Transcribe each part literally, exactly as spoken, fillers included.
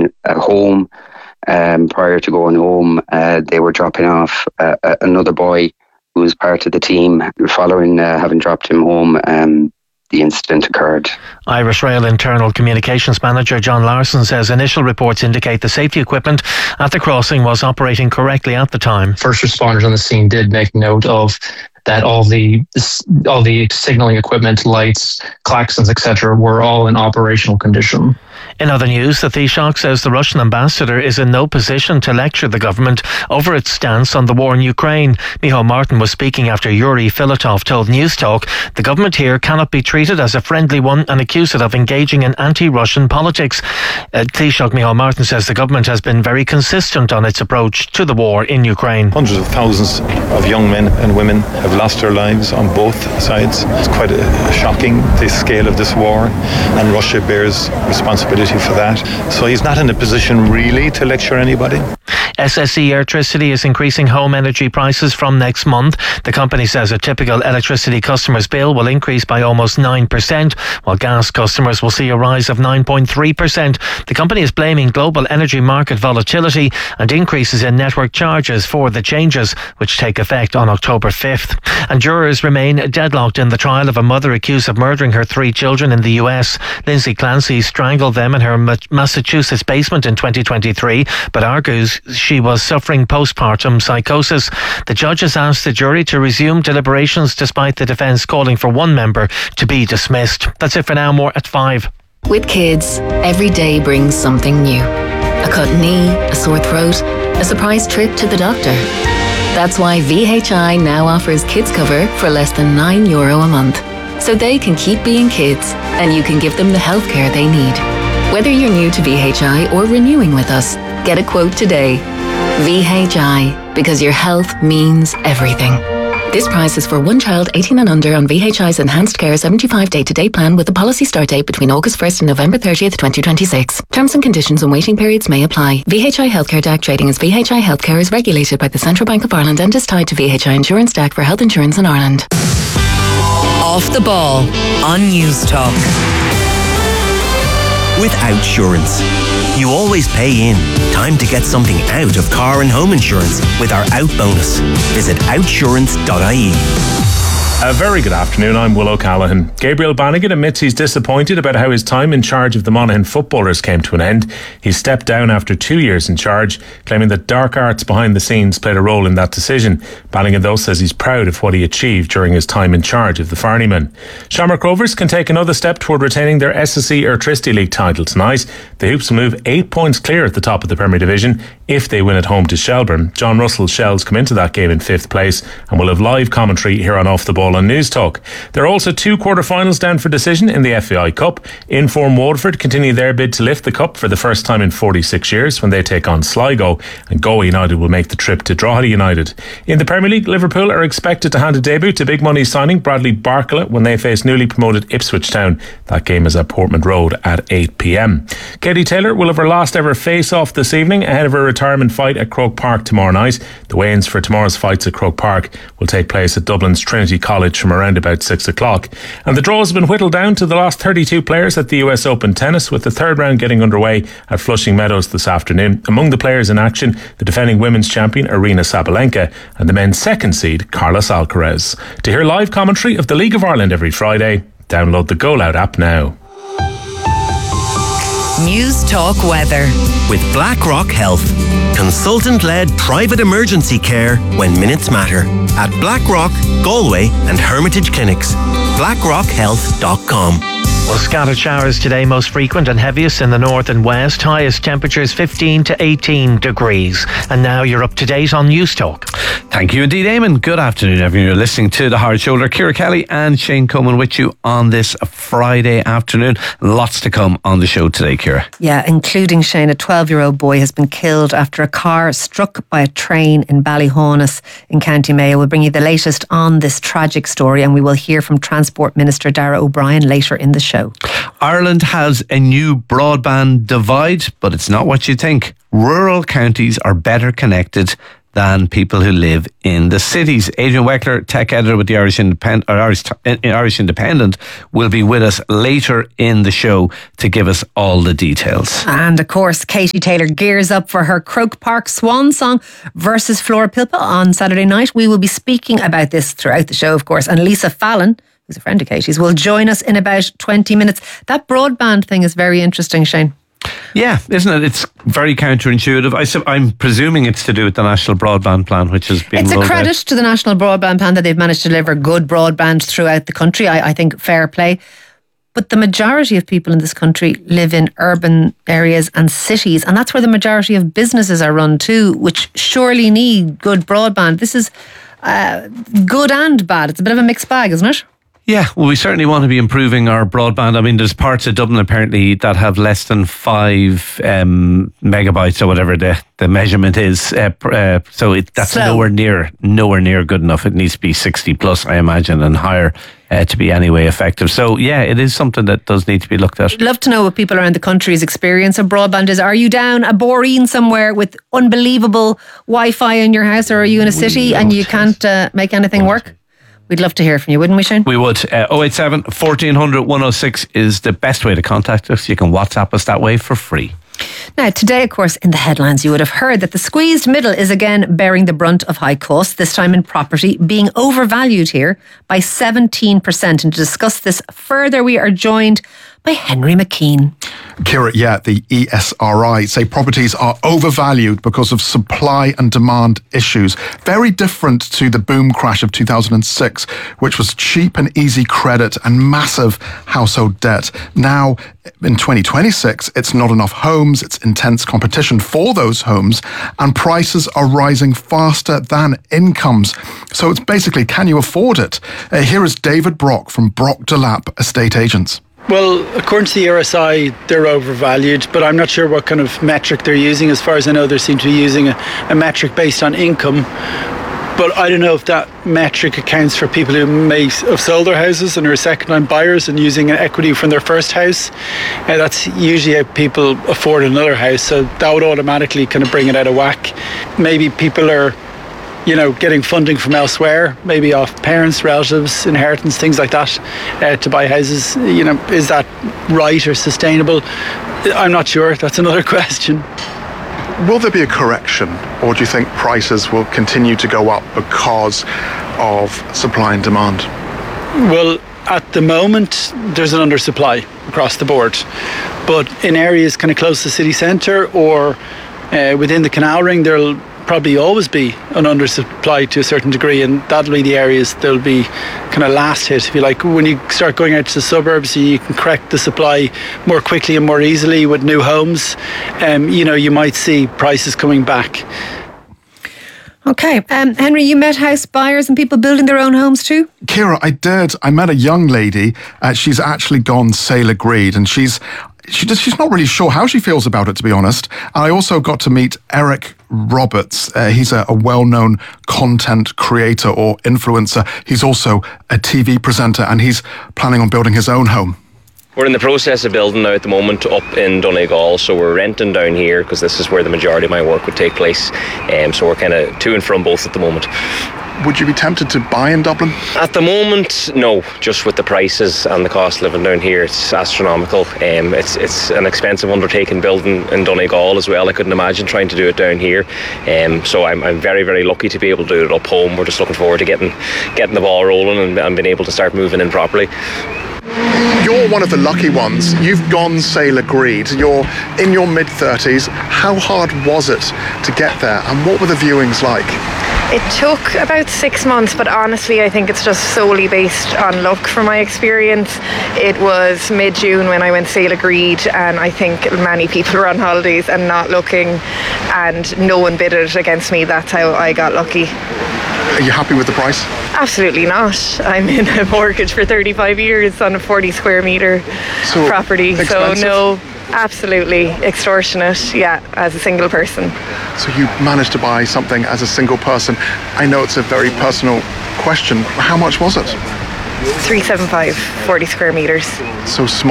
in a home. Um, prior to going home, uh, they were dropping off uh, another boy who was part of the team. Following uh, having dropped him home, um, the incident occurred. Irish Rail Internal Communications Manager John Larson says initial reports indicate the safety equipment at the crossing was operating correctly at the time. First responders on the scene did make note of that all the all the signalling equipment, lights, klaxons, et cetera were all in operational condition. In other news, the Taoiseach says the Russian ambassador is in no position to lecture the government over its stance on the war in Ukraine. Micheál Martin was speaking after Yuri Filatov told News Talk the government here cannot be treated as a friendly one and accuse it of engaging in anti-Russian politics. Uh, Taoiseach Micheál Martin says the government has been very consistent on its approach to the war in Ukraine. Hundreds of thousands of young men and women have lost their lives on both sides. It's quite a, shocking, the scale of this war, and Russia bears responsibility for that. So he's not in a position really to lecture anybody. S S E Airtricity is increasing home energy prices from next month. The company says a typical electricity customer's bill will increase by almost nine percent, while gas customers will see a rise of nine point three percent. The company is blaming global energy market volatility and increases in network charges for the changes, which take effect on October fifth. And jurors remain deadlocked in the trial of a mother accused of murdering her three children in the U S. Lindsay Clancy strangled them in her Massachusetts basement in twenty twenty-three, but argues she was suffering postpartum psychosis. The judge has asked the jury to resume deliberations despite the defence calling for one member to be dismissed. That's it for now. More at five. With kids, every day brings something new. A cut knee, a sore throat, a surprise trip to the doctor. That's why V H I now offers kids cover for less than nine euro a month. So they can keep being kids and you can give them the healthcare they need. Whether you're new to V H I or renewing with us, get a quote today. V H I, because your health means everything. This price is for one child eighteen and under on V H I's Enhanced Care seventy-five day-to-day plan with a policy start date between August first and November thirtieth, twenty twenty-six. Terms and conditions and waiting periods may apply. V H I Healthcare D A C trading as V H I Healthcare is regulated by the Central Bank of Ireland and is tied to V H I Insurance D A C for health insurance in Ireland. Off the ball on News Talk. With Outsurance. You always pay in. Time to get something out of car and home insurance with our Out bonus. Visit outsurance dot I E. A very good afternoon, I'm Will O'Callaghan. Gabriel Bannigan admits he's disappointed about how his time in charge of the Monaghan footballers came to an end. He stepped down after two years in charge, claiming that dark arts behind the scenes played a role in that decision. Bannigan, though, says he's proud of what he achieved during his time in charge of the Farneymen. Shamrock Rovers can take another step toward retaining their S S E Airtricity League title tonight. The Hoops will move eight points clear at the top of the Premier Division if they win at home to Shelbourne. John Russell's Shells come into that game in fifth place and will have live commentary here on Off the Ball on News Talk. There are also two quarter-finals down for decision in the F A I Cup. Inform Waterford continue their bid to lift the cup for the first time in forty-six years when they take on Sligo, and Galway United will make the trip to Drogheda United. In the Premier League, Liverpool are expected to hand a debut to big money signing Bradley Barcola when they face newly promoted Ipswich Town. That game is at Portman Road at eight p.m. Katie Taylor will have her last ever face-off this evening ahead of her retirement fight at Croke Park tomorrow night. The weigh-ins for tomorrow's fights at Croke Park will take place at Dublin's Trinity College from around about six o'clock. And the draw has been whittled down to the last thirty-two players at the U S Open Tennis, with the third round getting underway at Flushing Meadows this afternoon. Among the players in action, the defending women's champion Aryna Sabalenka and the men's second seed Carlos Alcaraz. To hear live commentary of the League of Ireland every Friday, download the Go Loud app now. News Talk Weather with BlackRock Health. Consultant-led private emergency care when minutes matter at BlackRock, Galway and Hermitage Clinics. blackrock health dot com. Well, scattered showers today, most frequent and heaviest in the north and west. Highest temperatures fifteen to eighteen degrees. And now you're up to date on News Talk. Thank you indeed, Eamon. Good afternoon, everyone. You're listening to The Hard Shoulder. Ciara Kelly and Shane Coleman with you on this Friday afternoon. Lots to come on the show today, Ciara. Yeah, including Shane, a twelve-year-old boy has been killed after a car struck by a train in Ballyhaunis in County Mayo. We'll bring you the latest on this tragic story, and we will hear from Transport Minister Darragh O'Brien later in the show. Ireland has a new broadband divide, but it's not what you think. Rural counties are better connected than people who live in the cities. Adrian Weckler, tech editor with the Irish Independent, or Irish, Irish Independent, will be with us later in the show to give us all the details. And of course, Katie Taylor gears up for her Croke Park Swan Song versus Flora Pilpa on Saturday night. We will be speaking about this throughout the show, of course, and Lisa Fallon, who's a friend of Katie's, will join us in about twenty minutes. That broadband thing is very interesting, Shane. Yeah, isn't it? It's very counterintuitive. I su- I'm presuming it's to do with the National Broadband Plan, which has been It's a rolled credit out. to the National Broadband Plan that they've managed to deliver good broadband throughout the country. I, I think fair play. But the majority of people in this country live in urban areas and cities, and that's where the majority of businesses are run too, which surely need good broadband. This is uh, good and bad. It's a bit of a mixed bag, isn't it? Yeah, well, we certainly want to be improving our broadband. I mean, there's parts of Dublin apparently that have less than five um, megabytes or whatever the, the measurement is. Uh, uh, so it, that's So- nowhere near nowhere near good enough. It needs to be sixty plus, I imagine, and higher uh, to be anyway effective. So yeah, it is something that does need to be looked at. I'd love to know what people around the country's experience of broadband is. Are you down a Boreen somewhere with unbelievable Wi-Fi in your house, or are you in a city and you can't uh, make anything work? We'd love to hear from you, wouldn't we, Shane? We would. Uh, oh eight seven, fourteen hundred, one oh six is the best way to contact us. You can WhatsApp us that way for free. Now, today, of course, in the headlines, you would have heard that the squeezed middle is again bearing the brunt of high costs, this time in property, being overvalued here by seventeen percent. And to discuss this further, we are joined by Henry McKean. Ciara, yeah, the E S R I say properties are overvalued because of supply and demand issues. Very different to the boom crash of two thousand six, which was cheap and easy credit and massive household debt. Now, in twenty twenty-six, it's not enough homes, it's intense competition for those homes, and prices are rising faster than incomes. So it's basically, can you afford it? Uh, here is David Brock from Brock Delap Estate Agents. Well, according to the R S I, they're overvalued, but I'm not sure what kind of metric they're using. As far as I know, they seem to be using a, a metric based on income. But I don't know if that metric accounts for people who may have sold their houses and are second-time buyers and using an equity from their first house. Uh, that's usually how people afford another house, so that would automatically kind of bring it out of whack. Maybe people are, you know, getting funding from elsewhere, maybe off parents, relatives, inheritance, things like that, uh, to buy houses. You know, is that right or sustainable? I'm not sure. That's another question. Will there be a correction, or do you think prices will continue to go up because of supply and demand? Well, at the moment, there's an undersupply across the board. But in areas kind of close to the city centre or uh, within the canal ring, there'll probably always be an undersupply to a certain degree, and that'll be the areas that'll be kind of last hit, if you like. When you start going out to the suburbs, you can correct the supply more quickly and more easily with new homes. Um, you know, you might see prices coming back. Okay, um, Henry, you met house buyers and people building their own homes too? Ciara, I did. I met a young lady. Uh, she's actually gone sale agreed, and she's she just she's not really sure how she feels about it, to be honest. And I also got to meet Eric Roberts. Uh, he's a, a well-known content creator or influencer. He's also a T V presenter, and he's planning on building his own home. We're in the process of building now at the moment up in Donegal, so we're renting down here because this is where the majority of my work would take place. Um, so we're kind of to and from both at the moment. Would you be tempted to buy in Dublin? At the moment, no. Just with the prices and the cost of living down here, it's astronomical. Um, it's it's an expensive undertaking building in Donegal as well. I couldn't imagine trying to do it down here. Um, so I'm I'm very very lucky to be able to do it up home. We're just looking forward to getting getting the ball rolling and, and being able to start moving in properly. You're one of the lucky ones. You've gone sale agreed. You're in your mid thirties. How hard was it to get there, and what were the viewings like? It took about six months, but honestly I think it's just solely based on luck from my experience. It was mid-June when I went sale agreed, and I think many people were on holidays and not looking, and no one bid it against me. That's how I got lucky. Are you happy with the price? Absolutely not. I'm in a mortgage for thirty-five years on a forty square metre so property, expensive. So no, absolutely extortionate, yeah, as a single person. So you managed to buy something as a single person. I know it's a very personal question. How much was it? three seventy-five, forty square metres. So small,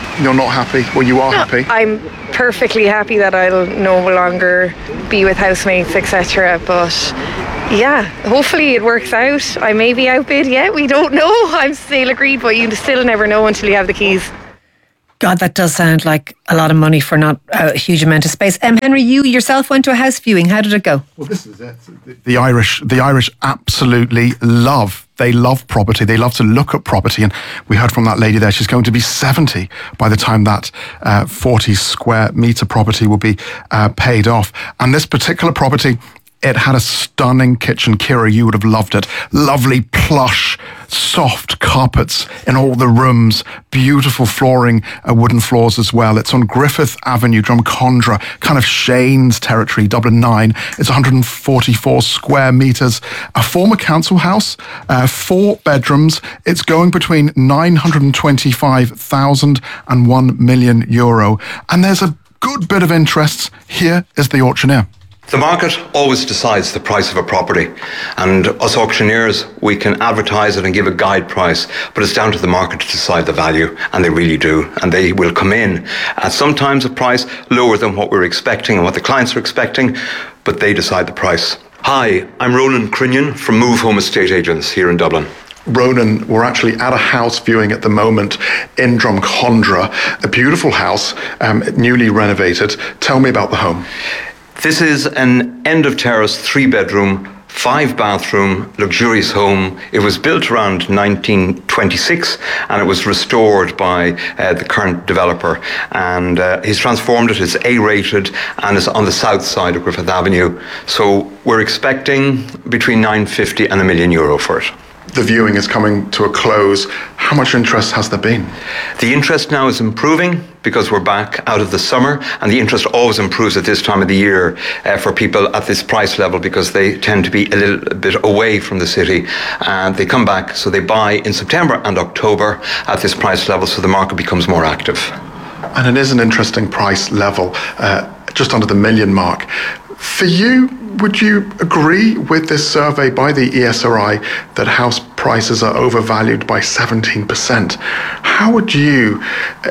you're not happy? Well, you are No, happy. I'm perfectly happy that I'll no longer be with housemates, et cetera. But yeah, hopefully it works out. I may be outbid yet. We don't know. I'm still agreed, but you still never know until you have the keys. God, that does sound like a lot of money for not a huge amount of space. Um, Henry, you yourself went to a house viewing. How did it go? Well, this is it. The, the Irish, the Irish absolutely love. They love property. They love to look at property. And we heard from that lady there. She's going to be seventy by the time that uh, forty square metre property will be uh, paid off. And this particular property, it had a stunning kitchen. Kira, you would have loved it. Lovely, plush, soft carpets in all the rooms. Beautiful flooring, uh, wooden floors as well. It's on Griffith Avenue, Drumcondra, kind of Shane's territory, Dublin nine. It's one hundred forty-four square metres. A former council house, uh, four bedrooms. It's going between nine hundred twenty-five thousand and one million euro. And there's a good bit of interest. Here is the auctioneer. The market always decides the price of a property, and us auctioneers, we can advertise it and give a guide price, but it's down to the market to decide the value, and they really do. And they will come in at sometimes a price lower than what we're expecting and what the clients are expecting, but they decide the price. Hi, I'm Ronan Crinion from Move Home Estate Agents here in Dublin. Ronan, we're actually at a house viewing at the moment in Drumcondra, a beautiful house, um, newly renovated. Tell me about the home. This is an end of terrace, three bedroom, five bathroom, luxurious home. It was built around nineteen twenty-six and it was restored by uh, the current developer. And uh, he's transformed it, it's A-rated and it's on the south side of Griffith Avenue. So we're expecting between nine hundred fifty and a million euro for it. The viewing is coming to a close. How much interest has there been? The interest now is improving because we're back out of the summer, and the interest always improves at this time of the year uh, for people at this price level because they tend to be a little bit away from the city and they come back, so they buy in September and October at this price level, so the market becomes more active. And it is an interesting price level, uh, just under the million mark. For you, would you agree with this survey by the E S R I that house prices are overvalued by seventeen percent? How would you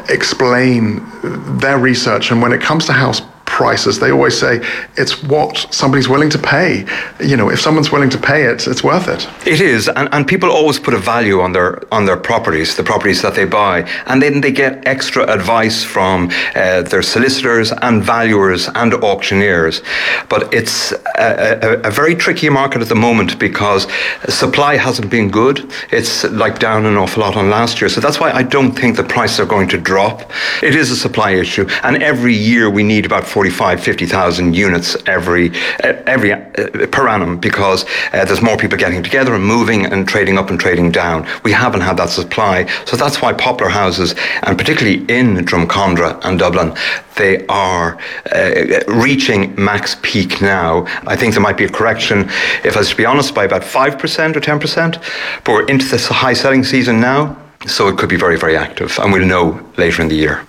explain their research? And when it comes to house prices, they always say it's what somebody's willing to pay. You know, if someone's willing to pay it, it's worth it. It is, and, and people always put a value on their on their properties, the properties that they buy, and then they get extra advice from uh, their solicitors and valuers and auctioneers. But it's a, a, a very tricky market at the moment because supply hasn't been good. It's like down an awful lot on last year, so that's why I don't think the prices are going to drop. It is a supply issue, and every year we need about forty-five, fifty thousand units every every uh, per annum because uh, there's more people getting together and moving and trading up and trading down. We haven't had that supply, so that's why popular houses, and particularly in Drumcondra and Dublin, they are uh, reaching max peak now. I think there might be a correction, if I was to be honest, by about five percent or ten percent, but we're into this high selling season now, so it could be very, very active, and we'll know later in the year.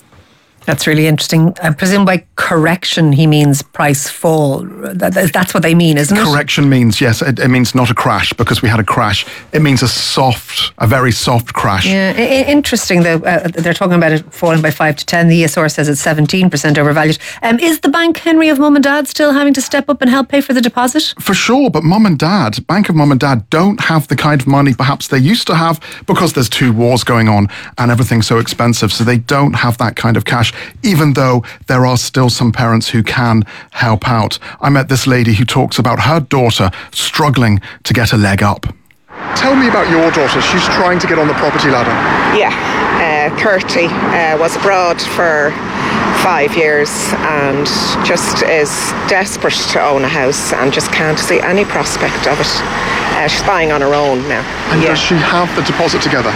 That's really interesting. I presume by correction he means price fall. That, that's what they mean, isn't it? Correction means, yes, it, it means not a crash because we had a crash. It means a soft, a very soft crash. Yeah, I- interesting though. Uh, they're talking about it falling by five to ten. The E S R says it's seventeen percent overvalued. Um, is the bank, Henry, of mum and dad still having to step up and help pay for the deposit? For sure, but mum and dad, Bank of Mum and Dad don't have the kind of money perhaps they used to have because there's two wars going on and everything's so expensive, so they don't have that kind of cash, even though there are still some parents who can help out. I met this lady who talks about her daughter struggling to get a leg up. Tell me about your daughter. She's trying to get on the property ladder. Yeah, uh, thirty, uh, was abroad for five years and just is desperate to own a house and just can't see any prospect of it. Uh, she's buying on her own now. And yeah. does she have the deposit together?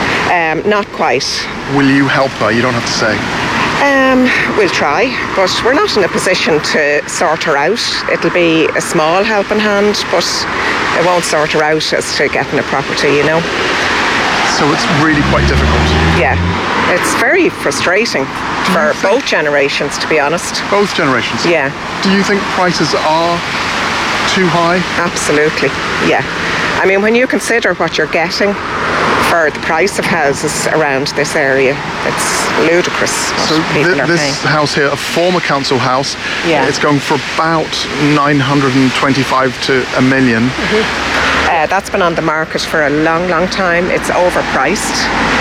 Um, not quite. Will you help her? You don't have to say. Um, we'll try, but we're not in a position to sort her out. It'll be a small helping hand, but it won't sort her out as to getting a property, you know. So it's really quite difficult. Yeah, it's very frustrating for both generations, to be honest. Both generations? Yeah. Do you think prices are too high? Absolutely, yeah. I mean, when you consider what you're getting for for the price of houses around this area. It's ludicrous what So people thi- are this paying. house here, a former council house, Yeah. it's going for about nine hundred twenty-five to a million. Uh, that's been on the market for a long, long time. It's overpriced.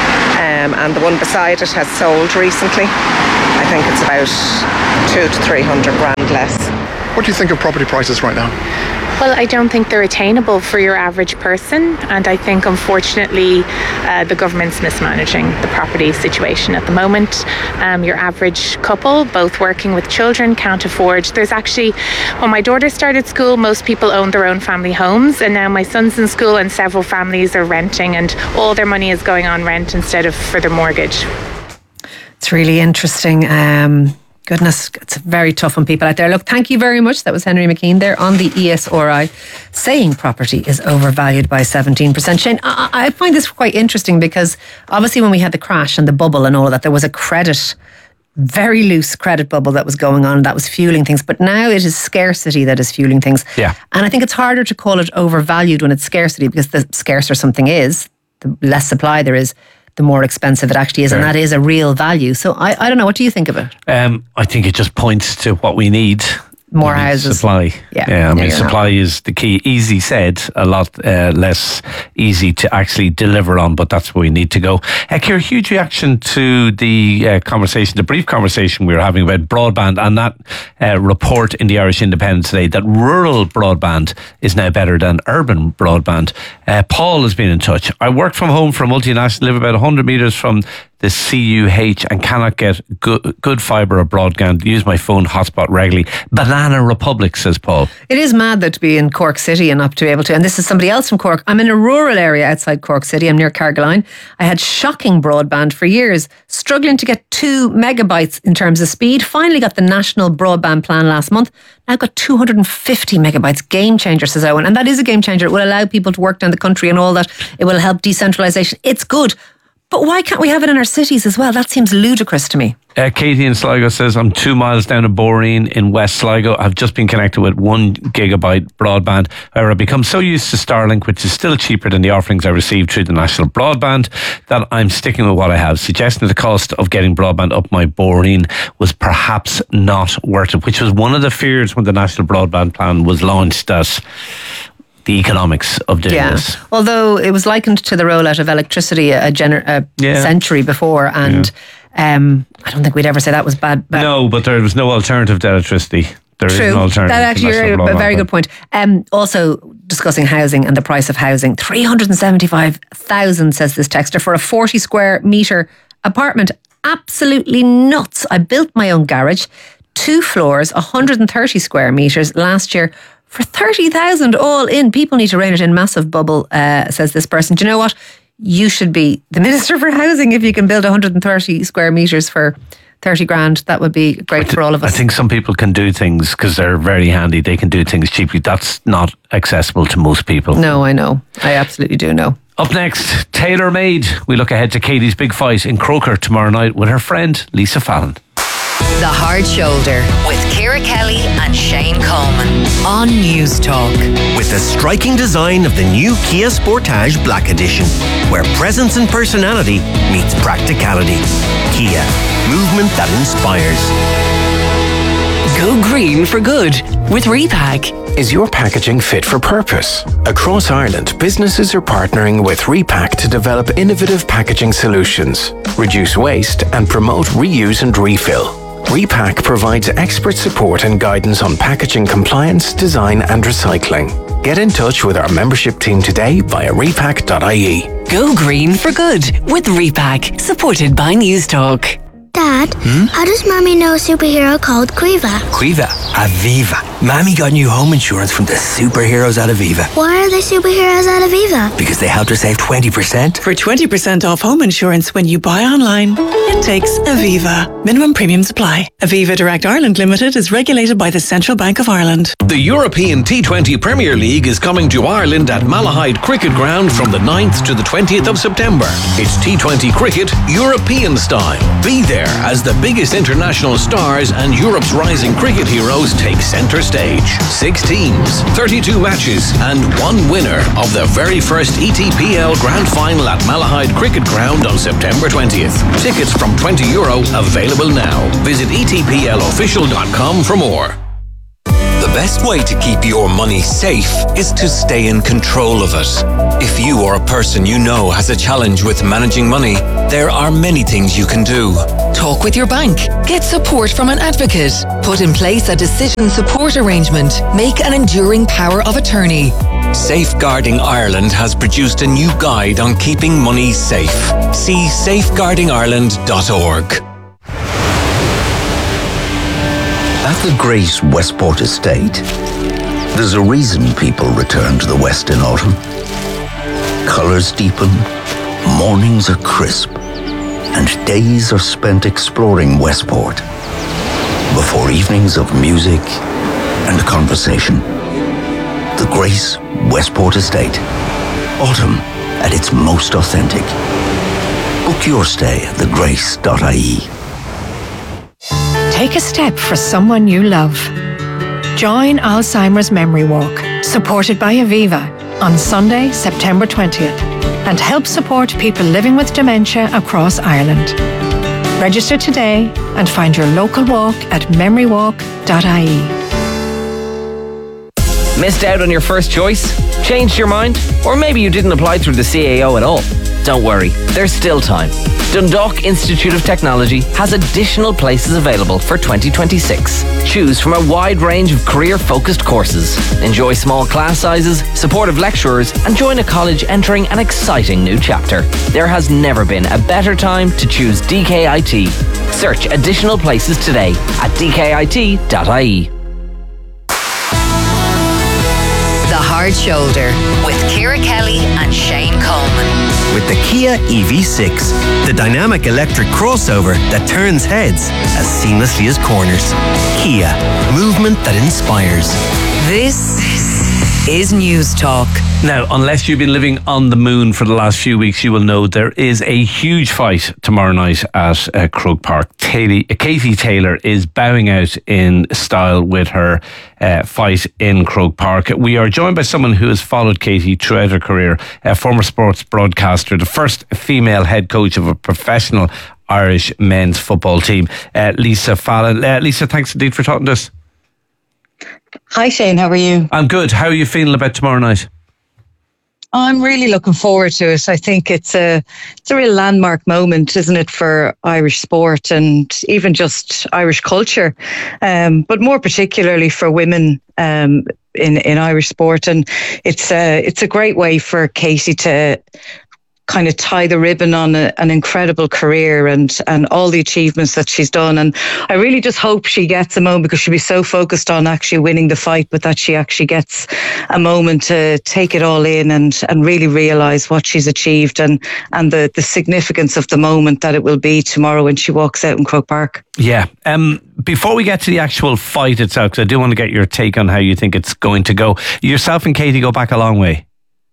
Um, and the one beside it has sold recently. I think it's about two to three hundred grand less. What do you think of property prices right now? Well, I don't think they're attainable for your average person, and I think unfortunately uh, the government's mismanaging the property situation at the moment. Um, your average couple, both working with children, can't afford. There's actually, when my daughter started school, most people owned their own family homes, and now my son's in school and several families are renting, and all their money is going on rent instead of for their mortgage. It's really interesting. Um, Goodness, it's very tough on people out there. Look, thank you very much. That was Henry McKean there on the E S R I saying property is overvalued by seventeen percent. Shane, I, I find this quite interesting because obviously when we had the crash and the bubble and all of that, there was a credit, very loose credit bubble that was going on that was fueling things. But now it is scarcity that is fueling things. Yeah. And I think it's harder to call it overvalued when it's scarcity, because the scarcer something is, the less supply there is, the more expensive it actually is, and Fair. that is a real value. So I, I don't know, what do you think of it? Um, I think it just points to what we need. More We need houses. Supply. Yeah. Yeah, I Yeah, mean, you're supply is the key. Easy said, a lot uh, less easy to actually deliver on, but that's where we need to go. Uh, Ciara, huge reaction to the uh, conversation, the brief conversation we were having about broadband, and that uh, report in the Irish Independent today that rural broadband is now better than urban broadband. Uh, Paul has been in touch. I work from home for a multinational, live about one hundred metres from the C U H and cannot get good, good fibre or broadband. Use my phone hotspot regularly. Banana Republic, says Paul. It is mad that to be in Cork City and not to be able to, and this is somebody else from Cork. I'm in a rural area outside Cork City. I'm near Carrigaline. I had shocking broadband for years, struggling to get two megabytes in terms of speed. Finally got the national broadband plan last month. Now got two hundred fifty megabytes. Game changer, says Owen. And that is a game changer. It will allow people to work down the country and all that. It will help decentralisation. It's good. But why can't we have it in our cities as well? That seems ludicrous to me. Uh, Katie in Sligo says, I'm two miles down to Boreen in West Sligo. I've just been connected with one gigabyte broadband. However, I've become so used to Starlink, which is still cheaper than the offerings I received through the national broadband, that I'm sticking with what I have. Suggesting the cost of getting broadband up my Boreen was perhaps not worth it, which was one of the fears when the national broadband plan was launched, that the economics of doing Yeah. this. Although it was likened to the rollout of electricity a, gener- a Yeah. century before, and um, I don't think we'd ever say that was bad. bad. No, but there was no alternative to electricity. There is True. no alternative. That to actually, national you're a broadband very plan. good point. Um, also, discussing housing and the price of housing, three hundred seventy-five thousand, says this texter, for a forty square metre apartment. Absolutely nuts. I built my own garage, two floors, one hundred thirty square metres last year for thirty thousand all in. People need to rein it in. Massive bubble, uh, says this person. Do you know what? You should be the Minister for Housing if you can build one hundred thirty square metres for thirty grand. That would be great for all of us. I think some people can do things because they're very handy. They can do things cheaply. That's not accessible to most people. No, I know. I absolutely do know. Up next, Taylor Made. We look ahead to Katie's big fight in Croker tomorrow night with her friend Lisa Fallon. The Hard Shoulder with Ciara Kelly and Shane Coleman on News Talk. With the striking design of the new Kia Sportage Black Edition, where presence and personality meets practicality. Kia, movement that inspires. Go green for good with Repack. Is your packaging fit for purpose? Across Ireland, businesses are partnering with Repack to develop innovative packaging solutions, reduce waste, and promote reuse and refill. Repack provides expert support and guidance on packaging compliance, design, and recycling. Get in touch with our membership team today via repack dot I E. Go green for good with Repack, supported by News Talk. Dad, Hmm? how does Mommy know a superhero called Quiva? Quiva, Aviva. Mammy got new home insurance from the superheroes at Aviva Why are they superheroes at Aviva? because they helped her save twenty percent. For twenty percent off home insurance when you buy online, it takes Aviva. Minimum premiums apply. Aviva Direct Ireland Limited is regulated by the Central Bank of Ireland. The European T twenty Premier League is coming to Ireland at Malahide Cricket Ground from the ninth to the twentieth of September. It's T twenty cricket European style. Be there as the biggest international stars and Europe's rising cricket heroes take centre stage. Six teams, thirty-two matches, and one winner of the very first E T P L Grand Final at Malahide Cricket Ground on September twentieth. Tickets from twenty euro available now. Visit e t p l official dot com for more. The best way to keep your money safe is to stay in control of it. If you or a person you know has a challenge with managing money, there are many things you can do. Talk with your bank. Get support from an advocate. Put in place a decision support arrangement. Make an enduring power of attorney. Safeguarding Ireland has produced a new guide on keeping money safe. See safeguarding ireland dot org. At the great Westport Estate, there's a reason people return to the West in autumn. Colours deepen, mornings are crisp, and days are spent exploring Westport before evenings of music and conversation. The great Westport Estate. Autumn at its most authentic. Book your stay at the grace dot I E. Take a step for someone you love. Join Alzheimer's Memory Walk, supported by Aviva, on Sunday, September twentieth, and help support people living with dementia across Ireland. Register today and find your local walk at memory walk dot I E. Missed out on your first choice? Changed your mind? Or maybe you didn't apply through the C A O at all? Don't worry, there's still time. Dundalk Institute of Technology has additional places available for twenty twenty-six. Choose from a wide range of career-focused courses. Enjoy small class sizes, supportive lecturers, and join a college entering an exciting new chapter. There has never been a better time to choose D K I T. Search additional places today at d k i t dot I E. The Hard Shoulder with Ciara Kelly and Shane Coleman. With the Kia E V six, the dynamic electric crossover that turns heads as seamlessly as corners. Kia, movement that inspires. This is News Talk. Now, unless you've been living on the moon for the last few weeks, you will know there is a huge fight tomorrow night at uh, Croke Park. Katie, Katie Taylor is bowing out in style with her uh, fight in Croke Park. We are joined by someone who has followed Katie throughout her career, a former sports broadcaster, the first female head coach of a professional Irish men's football team, uh, Lisa Fallon. Uh, Lisa, thanks indeed for talking to us. Hi Shane, how are you? I'm good. How are you feeling about tomorrow night? I'm really looking forward to it. I think it's a it's a real landmark moment, isn't it, for Irish sport and even just Irish culture, um, but more particularly for women um, in in Irish sport. And it's a it's a great way for Katie to kind of tie the ribbon on a, an incredible career and and all the achievements that she's done. And I really just hope she gets a moment, because she'll be so focused on actually winning the fight, but that she actually gets a moment to take it all in and and really realise what she's achieved and and the the significance of the moment that it will be tomorrow when she walks out in Croke Park. Yeah. Um, before we get to the actual fight itself, because I do want to get your take on how you think it's going to go. Yourself and Katie go back a long way.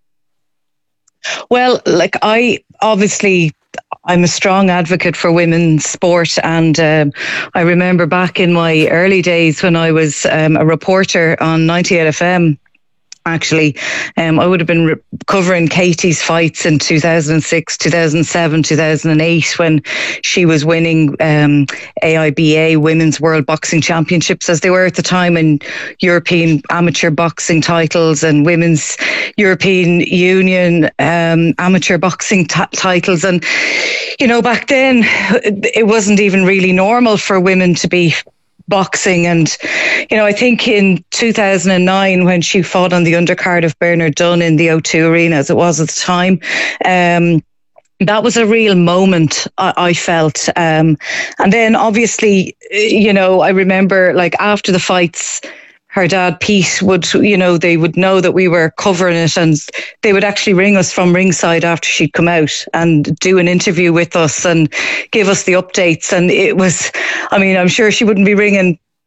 Well, like I obviously, I'm a strong advocate for women's sport, and um, I remember back in my early days when I was um, a reporter on ninety-eight F M. Actually, um, I would have been re- covering Katie's fights in two thousand six, two thousand seven, two thousand eight, when she was winning um, A I B A Women's World Boxing Championships, as they were at the time, and European amateur boxing titles and Women's European Union um, amateur boxing t- titles. And, you know, back then, it wasn't even really normal for women to be boxing. And, you know, I think in two thousand nine, when she fought on the undercard of Bernard Dunn in the O two Arena, as it was at the time, um, that was a real moment, I, I felt. Um, and then obviously, you know, I remember like after the fights, her dad, Pete, would, you know, they would know that we were covering it, and they would actually ring us from ringside after she'd come out and do an interview with us and give us the updates. And it was, I mean, I'm sure she wouldn't be ringing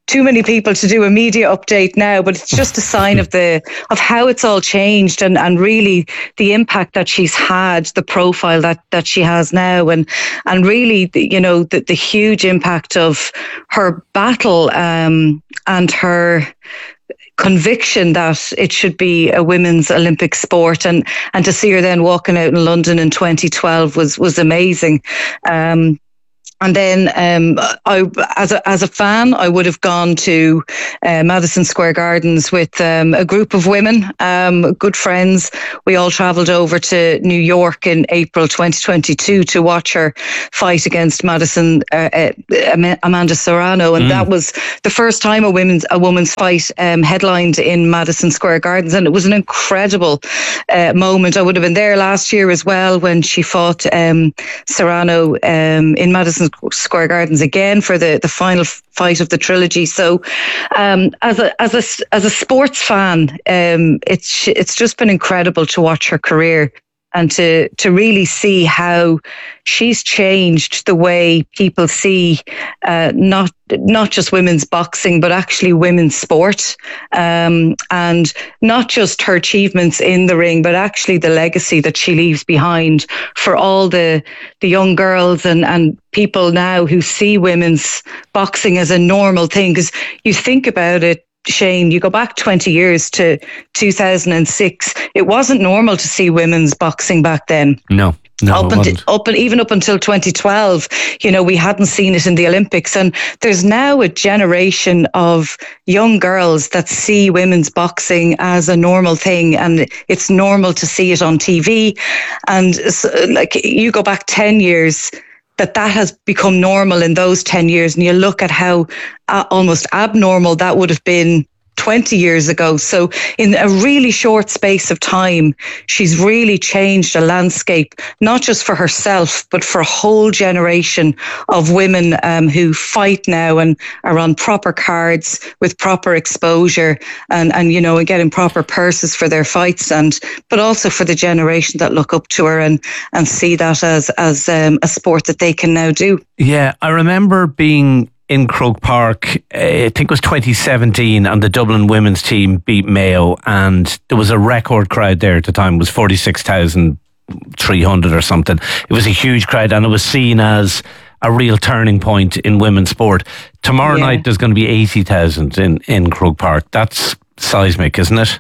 too many people to do a media update now, but it's just a sign of the of how it's all changed and, and really the impact that she's had, the profile that, that she has now, and and really, the, you know, the, the huge impact of her battle um, and her conviction that it should be a women's Olympic sport, and and to see her then walking out in London in twenty twelve was was amazing. Um, And then, um, I, as a as a fan, I would have gone to uh, Madison Square Gardens with um, a group of women, um, good friends. We all travelled over to New York in April twenty twenty-two to watch her fight against Madison uh, uh, Amanda Serrano, and mm. that was the first time a women's a women's fight um, headlined in Madison Square Gardens, and it was an incredible uh, moment. I would have been there last year as well when she fought um, Serrano um, in Madison Square Gardens again for the, the final fight of the trilogy. So, um, as a as a as a sports fan, um, it's it's just been incredible to watch her career and to to really see how she's changed the way people see uh, not not just women's boxing, but actually women's sport, um, and not just her achievements in the ring, but actually the legacy that she leaves behind for all the the young girls and, and people now who see women's boxing as a normal thing. Because you think about it, Shane, you go back twenty years to two thousand six, it wasn't normal to see women's boxing back then. No. No, up and up and even up until twenty twelve, you know, we hadn't seen it in the Olympics, and there's now a generation of young girls that see women's boxing as a normal thing, and it's normal to see it on T V. And so, like, you go back ten years, that that has become normal in those ten years, and you look at how uh, almost abnormal that would have been twenty years ago. So in a really short space of time, she's really changed a landscape, not just for herself, but for a whole generation of women um, who fight now and are on proper cards with proper exposure and, and, you know, and getting proper purses for their fights, and but also for the generation that look up to her and, and see that as, as um, a sport that they can now do. Yeah, I remember being in Croke Park, I think it was twenty seventeen, and the Dublin women's team beat Mayo, and there was a record crowd there at the time. It was forty-six thousand three hundred or something. It was a huge crowd, and it was seen as a real turning point in women's sport. Tomorrow yeah. night there's going to be eighty thousand in, in Croke Park. That's seismic, isn't it?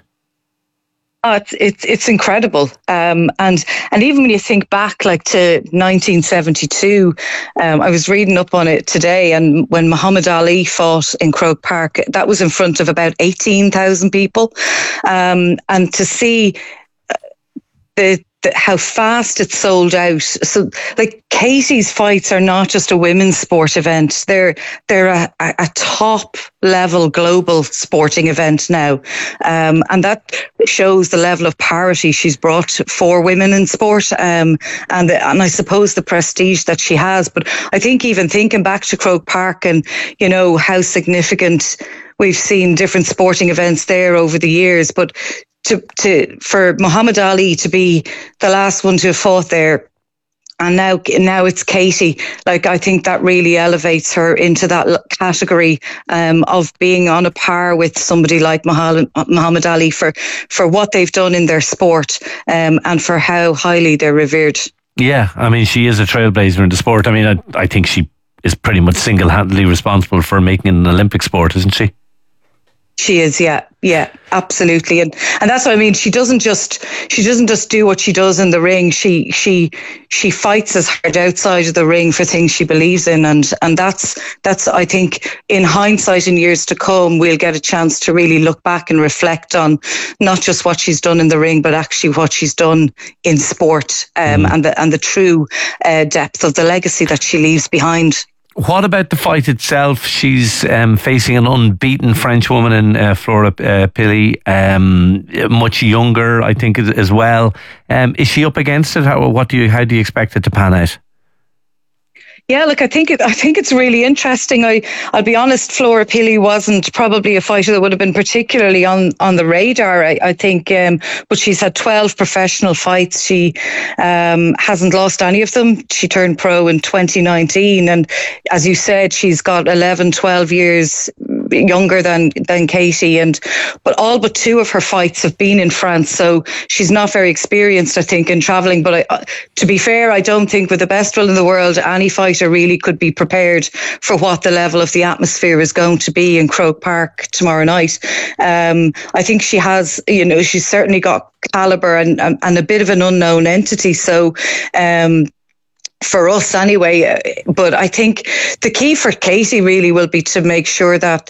Oh, it's it's it's incredible, um, and and even when you think back, like to nineteen seventy-two, um, I was reading up on it today, and when Muhammad Ali fought in Croke Park, that was in front of about eighteen thousand people, um, and to see the. how fast it sold out. So, like, Katie's fights are not just a women's sport event. They're they're a, a top level global sporting event now, um, and that shows the level of parity she's brought for women in sport, um, and the, and I suppose the prestige that she has. But I think even thinking back to Croke Park and, you know, how significant we've seen different sporting events there over the years, but To, to for Muhammad Ali to be the last one to have fought there, and now now it's Katie. Like, I think that really elevates her into that category um, of being on a par with somebody like Muhammad Ali for for what they've done in their sport, um, and for how highly they're revered. Yeah, I mean, she is a trailblazer in the sport. I mean, I, I think she is pretty much single-handedly responsible for making it an Olympic sport, isn't she? She is, yeah, yeah, absolutely, and and that's what I mean. She doesn't just she doesn't just do what she does in the ring. She she she fights as hard outside of the ring for things she believes in, and and that's that's I think in hindsight, in years to come, we'll get a chance to really look back and reflect on not just what she's done in the ring, but actually what she's done in sport, um, mm. and the and the true uh, depth of the legacy that she leaves behind. What about the fight itself? She's um, facing an unbeaten French woman in uh, Flora uh, Pili, um, much younger, I think, as, as well. Um, is she up against it? How, what do you? How do you expect it to pan out? Yeah, look, I think it, I think it's really interesting. I, I'll be honest, Flora Pili wasn't probably a fighter that would have been particularly on, on the radar, I, I think, um, but she's had twelve professional fights. She um, hasn't lost any of them. She turned pro in twenty nineteen, and as you said, she's got eleven, twelve years younger than than Katie, and but all but two of her fights have been in France, so she's not very experienced, I think, in travelling. But I, uh, to be fair, I don't think with the best will in the world any fighter really could be prepared for what the level of the atmosphere is going to be in Croke Park tomorrow night. Um, I think she has, you know, she's certainly got calibre and, and, and a bit of an unknown entity. So um, for us anyway, but I think the key for Katie really will be to make sure that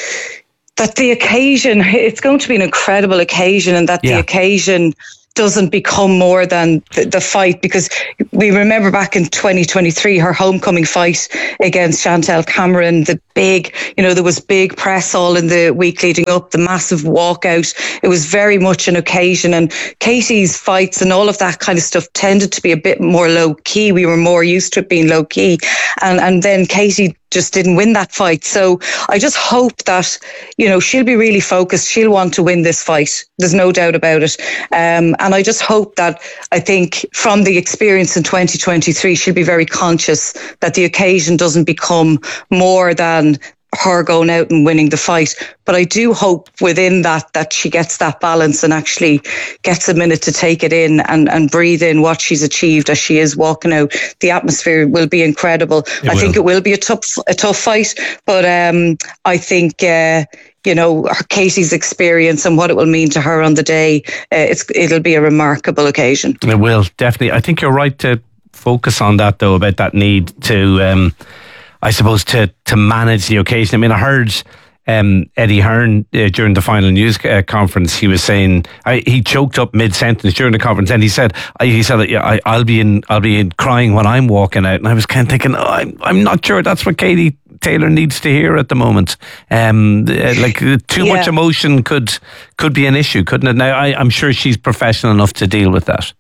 that the occasion, it's going to be an incredible occasion, and that yeah. the occasion doesn't become more than the, the fight, because we remember back in twenty twenty-three, her homecoming fight against Chantel Cameron, the big, you know, there was big press all in the week leading up, the massive walkout. It was very much an occasion, and Katie's fights and all of that kind of stuff tended to be a bit more low key. We were more used to it being low key, and and then Katie just didn't win that fight. So I just hope that, you know, she'll be really focused. She'll want to win this fight. There's no doubt about it. Um, and I just hope that, I think from the experience in twenty twenty-three, she'll be very conscious that the occasion doesn't become more than her going out and winning the fight. But I do hope within that that she gets that balance and actually gets a minute to take it in and, and breathe in what she's achieved as she is walking out. The atmosphere will be incredible. It I will. think it will be a tough a tough fight, but um, I think uh, you know, her, Katie's experience and what it will mean to her on the day, uh, it's it'll be a remarkable occasion. It will, definitely. I think you're right to focus on that, though, about that need to um, I suppose to to manage the occasion. I mean, I heard um, Eddie Hearn uh, during the final news uh, conference. He was saying I, he choked up mid sentence during the conference, and he said I, he said I, I'll be in I'll be in crying when I'm walking out. And I was kind of thinking, oh, I'm I'm not sure that's what Katie Taylor needs to hear at the moment. Um, uh, like too yeah. much emotion could could be an issue, couldn't it? Now I, I'm sure she's professional enough to deal with that.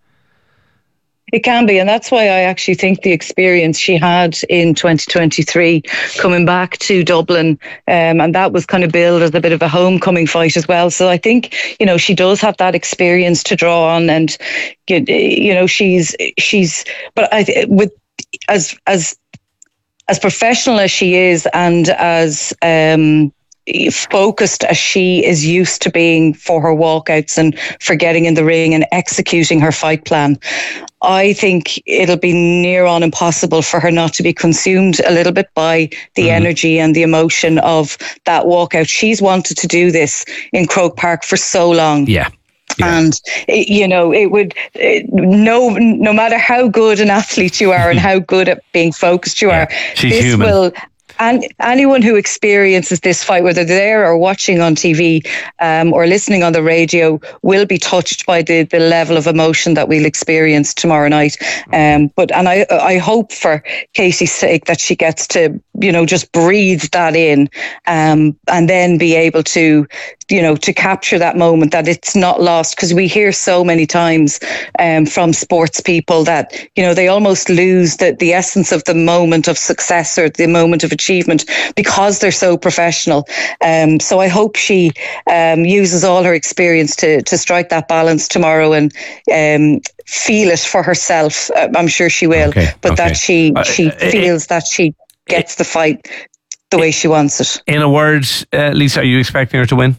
It can be, and that's why I actually think the experience she had in twenty twenty-three, coming back to Dublin, um, and that was kind of billed as a bit of a homecoming fight as well. So I think, you know, she does have that experience to draw on, and you know, she's she's. But I with as as as professional as she is, and as um, focused as she is used to being for her walkouts and for getting in the ring and executing her fight plan, I think it'll be near on impossible for her not to be consumed a little bit by the mm-hmm. energy and the emotion of that walkout. She's wanted to do this in Croke Park for so long. Yeah. Yeah. And, it, you know, it would, it, no no matter how good an athlete you are and how good at being focused you yeah. are, She's this human. will... And anyone who experiences this fight, whether they're there or watching on T V um, or listening on the radio, will be touched by the, the level of emotion that we'll experience tomorrow night. Um, but and I I hope for Katie's sake that she gets to, you know, just breathe that in, um, and then be able to, you know, to capture that moment, that it's not lost. Because we hear so many times um, from sports people that, you know, they almost lose the, the essence of the moment of success or the moment of achievement because they're so professional. Um, so I hope she um, uses all her experience to to strike that balance tomorrow and um, feel it for herself. I'm sure she will, okay, but okay. that she she uh, feels that she gets the fight the way she wants it. In a word, uh, Lisa, are you expecting her to win?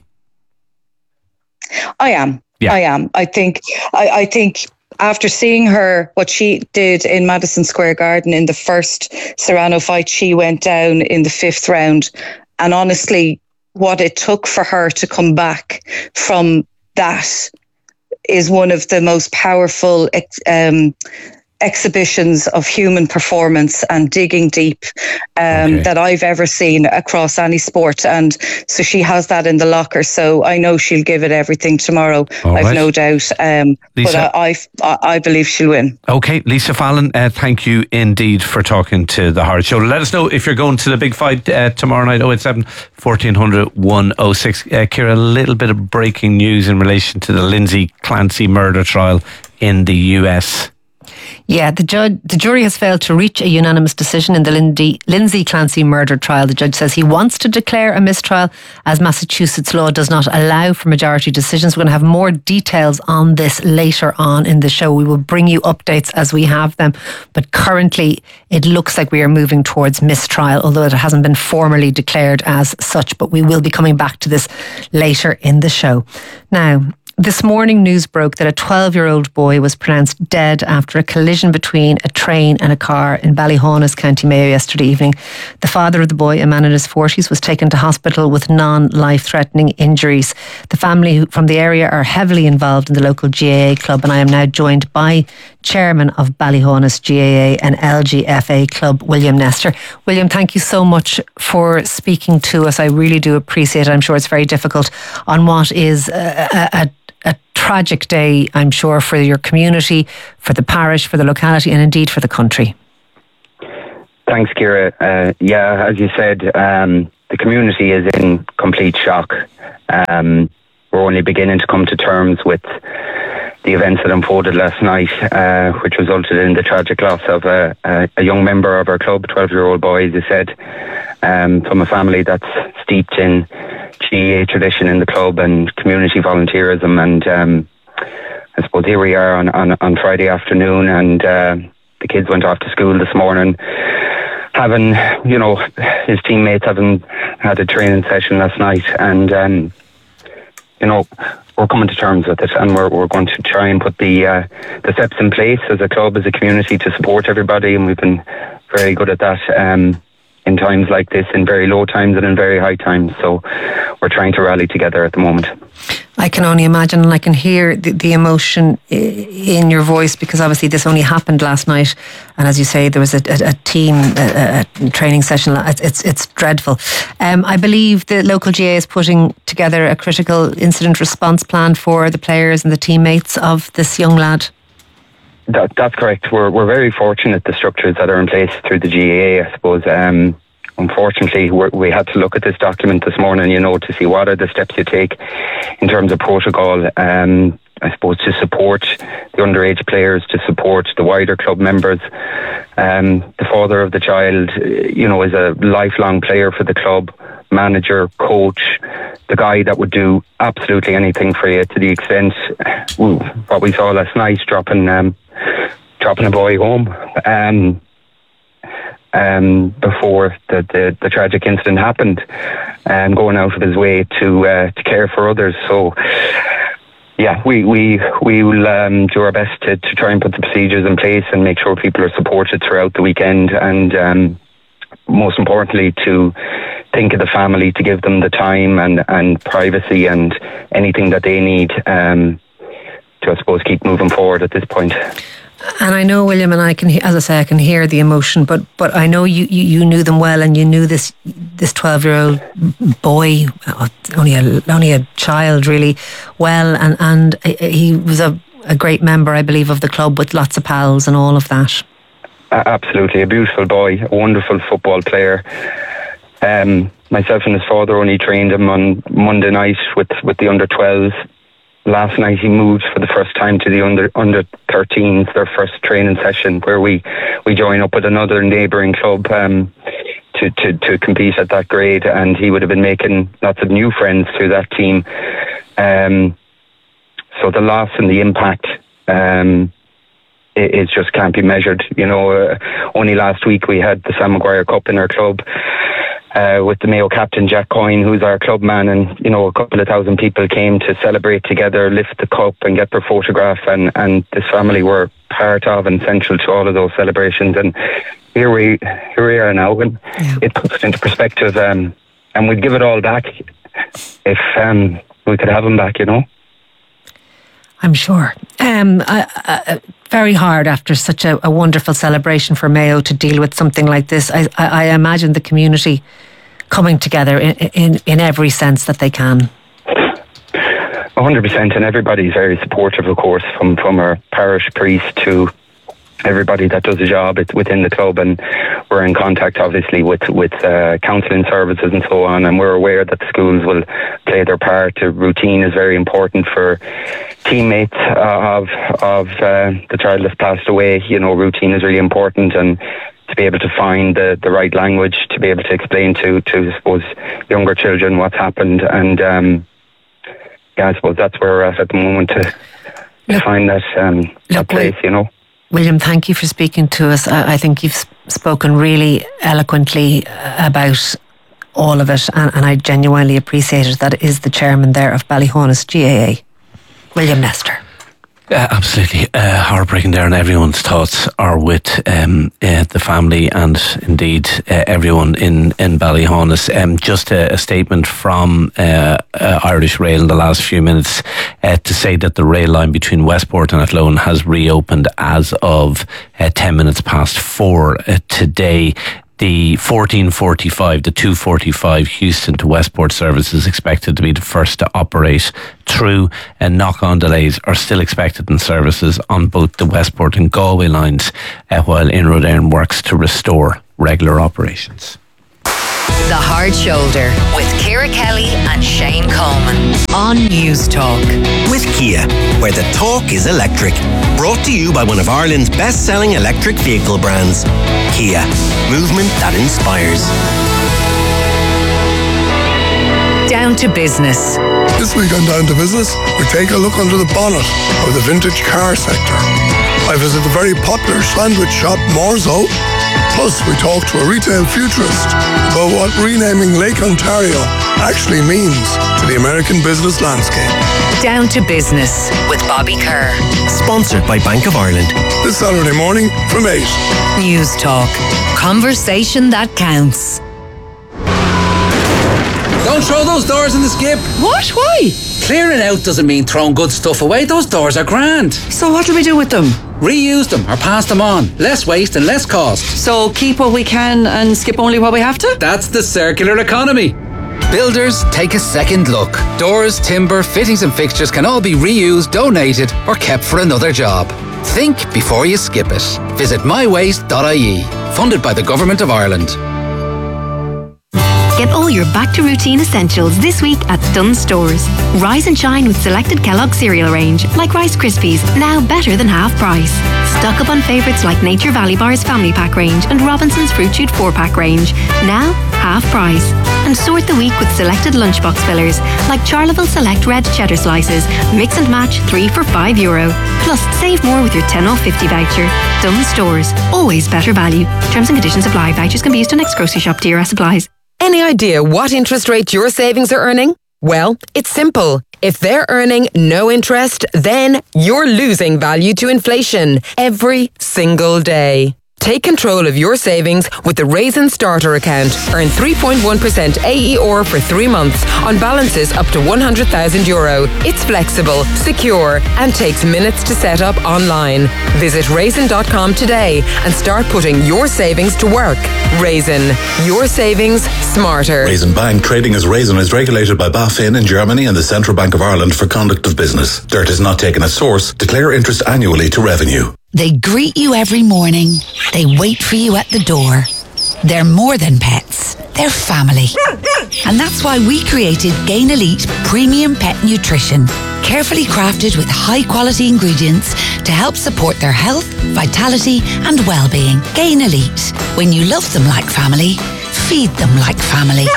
I am. Yeah. I am. I think. I, I think. After seeing her, what she did in Madison Square Garden in the first Serrano fight, she went down in the fifth round. And honestly, what it took for her to come back from that is one of the most powerful um, exhibitions of human performance and digging deep um, okay. that I've ever seen across any sport. And so she has that in the locker. So I know she'll give it everything tomorrow. All I've right. no doubt. Um, but I, I, I believe she'll win. Okay, Lisa Fallon, uh, thank you indeed for talking to the Hard Show. Let us know if you're going to the big fight uh, tomorrow night, oh eight seven, fourteen hundred, one oh six. Uh, Ciara, a little bit of breaking news in relation to the Lindsay Clancy murder trial in the U S. Yeah, the judge, the jury has failed to reach a unanimous decision in the Lindy, Lindsay Clancy murder trial. The judge says he wants to declare a mistrial as Massachusetts law does not allow for majority decisions. We're going to have more details on this later on in the show. We will bring you updates as we have them. But currently, it looks like we are moving towards mistrial, although it hasn't been formally declared as such. But we will be coming back to this later in the show. Now, this morning news broke that a twelve-year-old boy was pronounced dead after a collision between a train and a car in Ballyhaunis, County Mayo yesterday evening. The father of the boy, a man in his forties, was taken to hospital with non-life-threatening injuries. The family from the area are heavily involved in the local G A A club, and I am now joined by Chairman of Ballyhaunis G A A and L G F A Club, William Nestor. William, thank you so much for speaking to us. I really do appreciate it. I'm sure it's very difficult on what is a, a, a A tragic day, I'm sure, for your community, for the parish, for the locality, and indeed for the country. Thanks, Ciara. Uh, yeah, as you said, um, the community is in complete shock. Um, we're only beginning to come to terms with the events that unfolded last night, uh, which resulted in the tragic loss of a, a, a young member of our club, a twelve-year-old boy, as you said, um, from a family that's steeped in G A A tradition in the club and community volunteerism. And um, I suppose here we are on, on, on Friday afternoon, and uh, the kids went off to school this morning, having, you know, his teammates having had a training session last night, and um, you know, we're coming to terms with it, and we're we're going to try and put the uh, the steps in place as a club, as a community, to support everybody, and we've been very good at that. Um, in times like this, in very low times and in very high times. So we're trying to rally together at the moment. I can only imagine, and I can hear the, the emotion in your voice, because obviously this only happened last night, and as you say, there was a, a, a team a, a training session. It's it's, it's dreadful. Um, I believe the local G A A is putting together a critical incident response plan for the players and the teammates of this young lad. That, that's correct. We're we're very fortunate, the structures that are in place through the G A A, I suppose. Um, unfortunately, we're, we had to look at this document this morning, you know, to see what are the steps you take in terms of protocol, um, I suppose, to support the underage players, to support the wider club members. Um, the father of the child, you know, is a lifelong player for the club, manager, coach, the guy that would do absolutely anything for you, to the extent, ooh, what we saw last night, dropping um, dropping a boy home um, um, before the, the, the tragic incident happened, and um, going out of his way to uh, to care for others. So yeah, we we we will um, do our best to, to try and put the procedures in place and make sure people are supported throughout the weekend, and um, most importantly, to think of the family, to give them the time and, and privacy and anything that they need um, to, I suppose, keep moving forward at this point. And I know, William, and I can, as I say, I can hear the emotion, but but I know you, you, you knew them well, and you knew this this twelve-year-old boy, only a only a child, really well, and and he was a, a great member, I believe, of the club, with lots of pals and all of that. Absolutely, a beautiful boy, a wonderful football player. Um, myself and his father only trained him on Monday night with, with the under twelves. Last night he moved for the first time to the under under thirteens, their first training session, where we, we join up with another neighbouring club um, to, to, to compete at that grade, and he would have been making lots of new friends through that team. Um, so the loss and the impact um, it, it just can't be measured. You know, uh, only last week we had the Sam Maguire Cup in our club. Uh, with the Mayo captain Jack Coyne, who's our club man, and you know, a couple of thousand people came to celebrate together, lift the cup and get their photograph, and, and this family were part of and central to all of those celebrations. And here we here we are now, and yeah. It puts it into perspective, um, and we'd give it all back if um, we could have him back, you know. I'm sure. Um, I, I, very hard after such a, a wonderful celebration for Mayo to deal with something like this. I, I, I imagine the community coming together in, in, in every sense that they can. one hundred percent, and everybody's very supportive, of course, from, from our parish priest to everybody that does a job within the club, and we're in contact, obviously, with with uh, counselling services and so on, and we're aware that the schools will play their part. The routine is very important for teammates uh, of of uh, the child that's passed away. You know, routine is really important, and to be able to find the, the right language, to be able to explain to, to I suppose, younger children what's happened. And um, yeah, I suppose that's where we're at at the moment, to, to find that, um, that place, you know. William, thank you for speaking to us. I, I think you've spoken really eloquently about all of it, and, and I genuinely appreciate it. That is the chairman there of Ballyhonus G A A, William Nestor. Uh, absolutely uh, heartbreaking there, and everyone's thoughts are with um, uh, the family and indeed uh, everyone in, in Ballyhonus. Um, just a, a statement from uh, uh, Irish Rail in the last few minutes uh, to say that the rail line between Westport and Athlone has reopened as of uh, ten minutes past four uh, today. The fourteen forty-five, the two forty-five Houston to Westport service is expected to be the first to operate through, and knock-on delays are still expected in services on both the Westport and Galway lines, uh, while Inroad Air works to restore regular operations. The Hard Shoulder with Ciara Kelly and Shane Coleman on News Talk. With Kia, where the talk is electric. Brought to you by one of Ireland's best-selling electric vehicle brands, Kia. Movement that inspires. Down to business. This week on Down to Business, we take a look under the bonnet of the vintage car sector. I visit the very popular sandwich shop Morzo. Plus, we talk to a retail futurist about what renaming Lake Ontario actually means to the American business landscape. Down to Business with Bobby Kerr. Sponsored by Bank of Ireland. This Saturday morning from eight. News Talk. Conversation that counts. Don't throw those doors in the skip. What? Why? Clearing out doesn't mean throwing good stuff away. Those doors are grand. So what do we do with them? Reuse them or pass them on. Less waste and less cost. So keep what we can and skip only what we have to? That's the circular economy. Builders, take a second look. Doors, timber, fittings and fixtures can all be reused, donated or kept for another job. Think before you skip it. Visit my waste dot I E. Funded by the Government of Ireland. Get all your back-to-routine essentials this week at Dunnes Stores. Rise and shine with selected Kellogg's cereal range, like Rice Krispies, now better than half price. Stock up on favourites like Nature Valley Bar's Family Pack range and Robinson's Fruit Shoot four pack range, now half price. And sort the week with selected lunchbox fillers, like Charleville Select Red Cheddar Slices, mix and match three for five euro. Plus, save more with your ten off fifty voucher. Dunnes Stores, always better value. Terms and conditions apply. Vouchers can be used to next grocery shop. D R S applies. Any idea what interest rate your savings are earning? Well, it's simple. If they're earning no interest, then you're losing value to inflation every single day. Take control of your savings with the Raisin Starter account. Earn three point one percent A E R for three months on balances up to one hundred thousand euro. It's flexible, secure, and takes minutes to set up online. Visit raisin dot com today and start putting your savings to work. Raisin, your savings smarter. Raisin Bank, trading as Raisin, is regulated by BaFin in Germany and the Central Bank of Ireland for conduct of business. Dirt is not taken as source. Declare interest annually to revenue. They greet you every morning. They wait for you at the door. They're more than pets. They're family. And that's why we created Gain Elite Premium Pet Nutrition. Carefully crafted with high-quality ingredients to help support their health, vitality and well-being. Gain Elite. When you love them like family, feed them like family.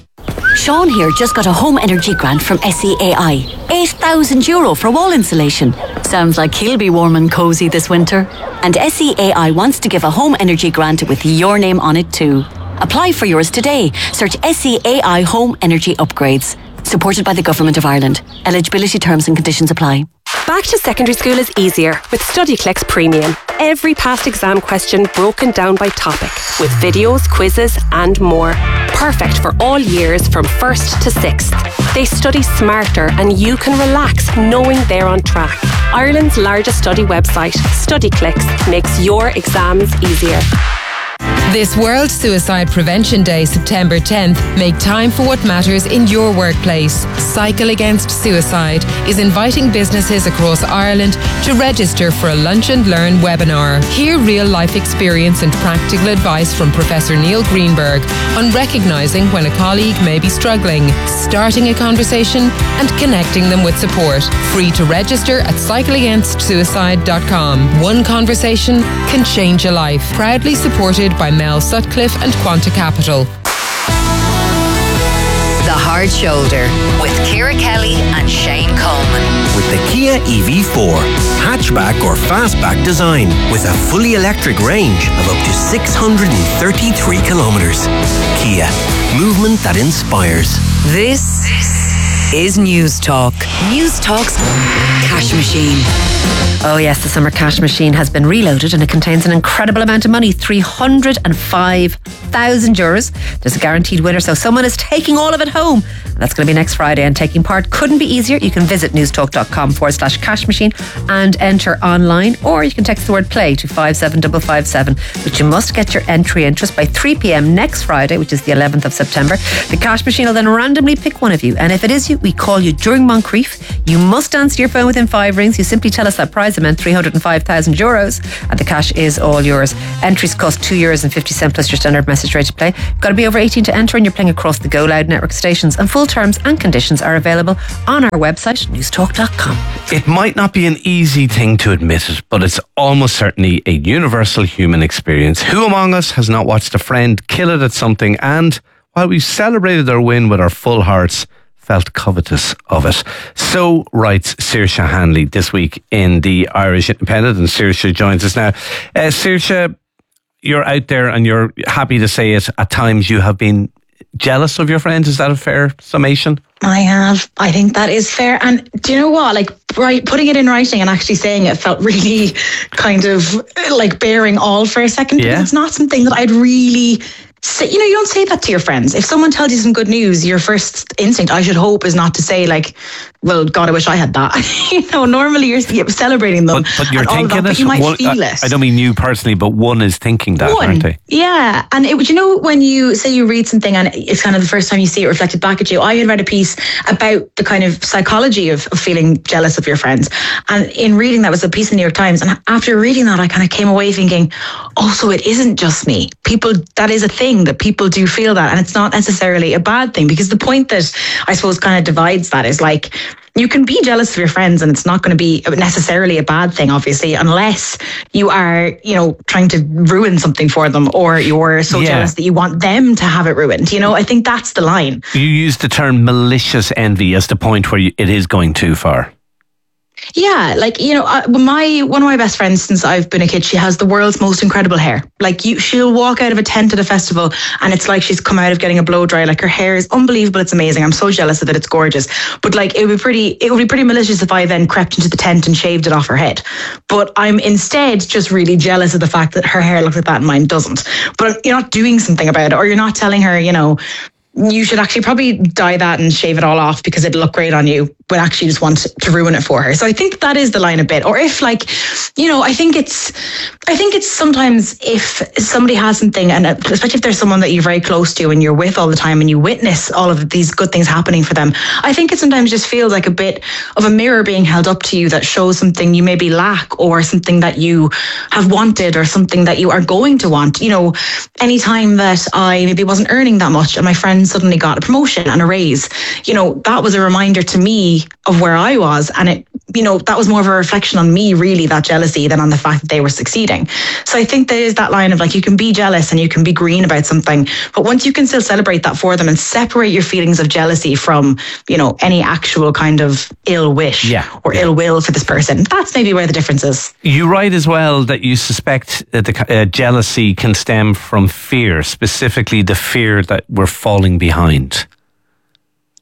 Sean here just got a home energy grant from S E A I. eight thousand euro for wall insulation. Sounds like he'll be warm and cosy this winter. And S E A I wants to give a home energy grant with your name on it too. Apply for yours today. Search S E A I Home Energy Upgrades. Supported by the Government of Ireland. Eligibility terms and conditions apply. Back to secondary school is easier with StudyClicks Premium. Every past exam question broken down by topic, with videos, quizzes and more. Perfect for all years from first to sixth. They study smarter and you can relax knowing they're on track. Ireland's largest study website, StudyClicks, makes your exams easier. This World Suicide Prevention Day, September tenth, make time for what matters in your workplace. Cycle Against Suicide is inviting businesses across Ireland to register for a Lunch and Learn webinar. Hear real-life experience and practical advice from Professor Neil Greenberg on recognising when a colleague may be struggling, starting a conversation and connecting them with support. Free to register at cycle against suicide dot com. One conversation can change a life. Proudly supported by Mel Sutcliffe and Quanta Capital. The Hard Shoulder with Ciara Kelly and Shane Coleman. With the Kia E V four, hatchback or fastback design with a fully electric range of up to six hundred thirty-three kilometres. Kia, movement that inspires. This is News Talk. News Talk's cash machine. Oh yes, the summer cash machine has been reloaded and it contains an incredible amount of money, three hundred five thousand euros. There's a guaranteed winner, so someone is taking all of it home. And that's going to be next Friday, and taking part couldn't be easier. You can visit newstalk.com forward slash cash machine and enter online, or you can text the word play to five seven five five seven, but you must get your entry interest by three p.m. next Friday, which is the eleventh of September. The cash machine will then randomly pick one of you, and if it is you, we call you during Moncrief. You must answer your phone within five rings. You simply tell us that prize amount, three hundred five thousand euros, and the cash is all yours. Entries cost two euros and fifty cents plus your standard message rate to play. You've got to be over eighteen to enter, and you're playing across the Go Loud network stations, and full terms and conditions are available on our website, newstalk dot com. It might not be an easy thing to admit it, but it's almost certainly a universal human experience. Who among us has not watched a friend kill it at something, and while we've celebrated their win with our full hearts, felt covetous of it? So writes Saoirse Hanley this week in the Irish Independent, and Saoirse joins us now. Uh, Saoirse, you're out there and you're happy to say it. At times you have been jealous of your friends. Is that a fair summation? I have. I think that is fair. And do you know what? Like, right, putting it in writing and actually saying it felt really kind of like bearing all for a second. Yeah. Because it's not something that I'd really say. You know, you don't say that to your friends. If someone tells you some good news, your first instinct, I should hope, is not to say like, well, God, I wish I had that. You know, normally you're celebrating them. But, but you're and all thinking that, it. but you might one, feel I, it. I don't mean you personally, but one is thinking that, One. aren't they? Yeah. And it, you know, when you say you read something and it's kind of the first time you see it reflected back at you, I had read a piece about the kind of psychology of, of feeling jealous of your friends. And in reading that was a piece in the New York Times. And after reading that, I kind of came away thinking, oh, so it isn't just me. People, that is a thing that people do feel that. And it's not necessarily a bad thing, because the point that I suppose kind of divides that is like, you can be jealous of your friends and it's not going to be necessarily a bad thing, obviously, unless you are, you know, trying to ruin something for them, or you're so Yeah. jealous that you want them to have it ruined. You know, I think that's the line. You use the term malicious envy as the point where you, it is going too far. Yeah, like, you know, uh, my one of my best friends since I've been a kid, she has the world's most incredible hair. Like, you, she'll walk out of a tent at a festival and it's like she's come out of getting a blow dry. Like, her hair is unbelievable. It's amazing. I'm so jealous of it. It's gorgeous. But like, it would be pretty, it would be pretty malicious if I then crept into the tent and shaved it off her head. But I'm instead just really jealous of the fact that her hair looks like that and mine doesn't. But you're not doing something about it, or you're not telling her, you know, you should actually probably dye that and shave it all off because it'd look great on you, but actually just want to ruin it for her. So I think that is the line a bit. Or if, like, you know, I think it's, I think it's sometimes if somebody has something, and especially if there's someone that you're very close to and you're with all the time and you witness all of these good things happening for them, I think it sometimes just feels like a bit of a mirror being held up to you that shows something you maybe lack, or something that you have wanted, or something that you are going to want. You know, anytime that I maybe wasn't earning that much and my friend suddenly got a promotion and a raise, you know, that was a reminder to me of where I was. And it, you know, that was more of a reflection on me, really, that jealousy, than on the fact that they were succeeding. So I think there is that line of like, you can be jealous and you can be green about something, but once you can still celebrate that for them and separate your feelings of jealousy from, you know, any actual kind of ill wish Yeah. or ill will for this person, that's maybe where the difference is. You write as well that you suspect that the uh, jealousy can stem from fear, specifically the fear that we're falling behind.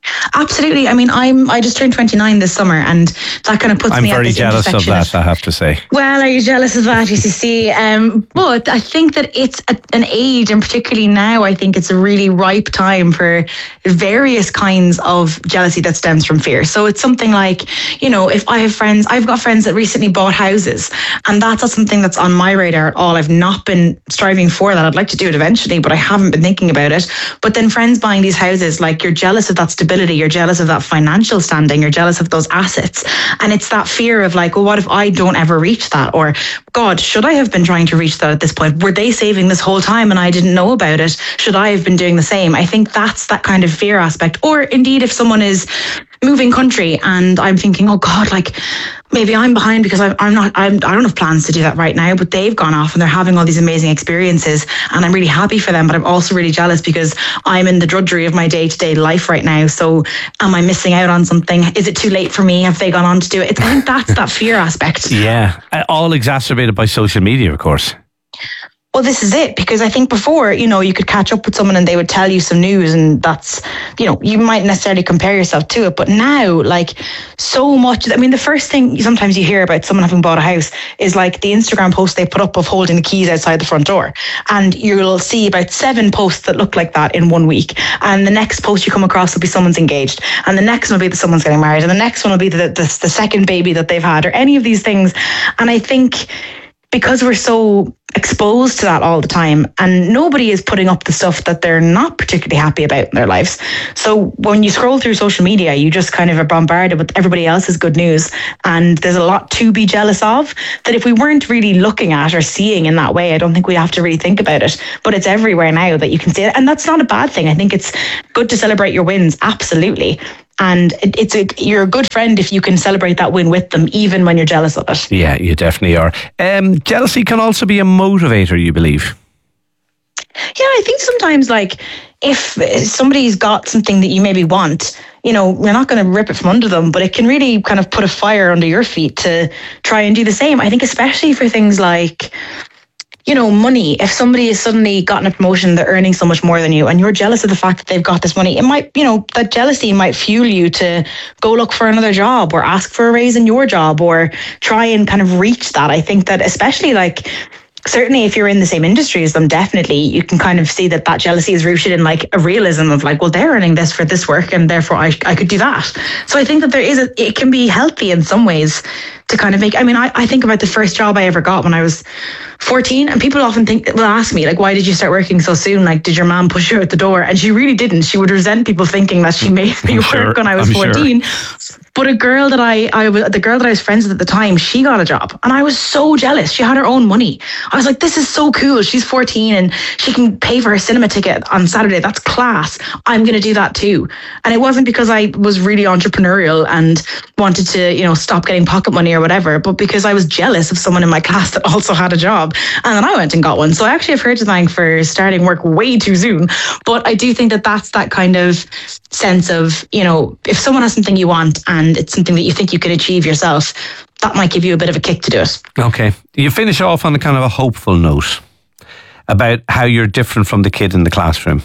Absolutely. I mean, I'm I just turned twenty-nine this summer, and that kind of puts I'm me at very this jealous of intersection that, I have to say. Well, are you jealous of that, you see? Um, but I think that it's a, an age, and particularly now, I think it's a really ripe time for various kinds of jealousy that stems from fear. So it's something like, you know, if I have friends, I've got friends that recently bought houses, and that's not something that's on my radar at all. I've not been striving for that. I'd like to do it eventually, but I haven't been thinking about it. But then friends buying these houses, like, you're jealous of that stability, you're jealous of that financial standing, you're jealous of those assets. And it's that fear of like, well, what if I don't ever reach that? Or, God, should I have been trying to reach that at this point? Were they saving this whole time and I didn't know about it? Should I have been doing the same? I think that's that kind of fear aspect. Or indeed, if someone is moving country and I'm thinking, oh God, like, maybe I'm behind because I'm, I'm not, I'm, I don't have plans to do that right now, but they've gone off and they're having all these amazing experiences, and I'm really happy for them, but I'm also really jealous because I'm in the drudgery of my day-to-day life right now. So am I missing out on something? Is it too late for me? Have they gone on to do it? It's, I think that's that fear aspect. Yeah, all exacerbated by social media, of course. Well, this is it, because I think before, you know, you could catch up with someone and they would tell you some news, and that's, you know, you might necessarily compare yourself to it. But now, like, so much, I mean, the first thing sometimes you hear about someone having bought a house is like the Instagram post they put up of holding the keys outside the front door. And you'll see about seven posts that look like that in one week. And the next post you come across will be someone's engaged. And the next one will be that someone's getting married. And the next one will be the, the, the second baby that they've had, or any of these things. And I think because we're so exposed to that all the time, and nobody is putting up the stuff that they're not particularly happy about in their lives. So when you scroll through social media, you just kind of are bombarded with everybody else's good news, and there's a lot to be jealous of that if we weren't really looking at or seeing in that way, I don't think we have to really think about it. But it's everywhere now that you can see it, and that's not a bad thing. I think it's good to celebrate your wins, absolutely. And it's a, you're a good friend if you can celebrate that win with them, even when you're jealous of it. Yeah, you definitely are. Um, jealousy can also be a motivator, you believe? Yeah, I think sometimes, like, if somebody's got something that you maybe want, you know, you're not going to rip it from under them, but it can really kind of put a fire under your feet to try and do the same. I think especially for things like, you know, money. If somebody has suddenly gotten a promotion, they're earning so much more than you, and you're jealous of the fact that they've got this money, it might, you know, that jealousy might fuel you to go look for another job or ask for a raise in your job or try and kind of reach that. I think that especially, like, certainly if you're in the same industry as them, definitely you can kind of see that that jealousy is rooted in like a realism of like, well, they're earning this for this work and therefore I, I could do that. So I think that there is a, it can be healthy in some ways to kind of make, I mean, I, I think about the first job I ever got when I was fourteen, and people often think, will ask me, like, why did you start working so soon? Like, did your mom push you out the door? And she really didn't. She would resent people thinking that she made me I'm work sure, when I was I'm fourteen. Sure. But a girl that I, I was, the girl that I was friends with at the time, she got a job, and I was so jealous. She had her own money. I was like, this is so cool. She's fourteen and she can pay for her cinema ticket on Saturday. That's class. I'm going to do that too. And it wasn't because I was really entrepreneurial and wanted to, you know, stop getting pocket money or whatever, but because I was jealous of someone in my class that also had a job. And then I went and got one. So I actually have her to thank for starting work way too soon. But I do think that that's that kind of sense of, you know, if someone has something you want and it's something that you think you could achieve yourself, that might give you a bit of a kick to do it. Okay. You finish off on a kind of a hopeful note about how you're different from the kid in the classroom.